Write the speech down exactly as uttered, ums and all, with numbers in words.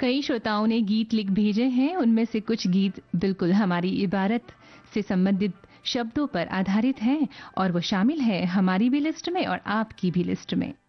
कई श्रोताओं ने गीत लिख भेजे हैं, उनमें से कुछ गीत बिल्कुल हमारी इबारत से संबंधित शब्दों पर आधारित हैं और वो शामिल है हमारी भी लिस्ट में और आपकी भी लिस्ट में।